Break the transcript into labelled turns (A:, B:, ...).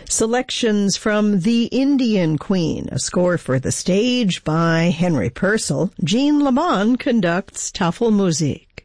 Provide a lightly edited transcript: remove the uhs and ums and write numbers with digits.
A: Selections from The Indian Queen, a score for the stage by Henry Purcell. Jean Lamont conducts Tafelmusik.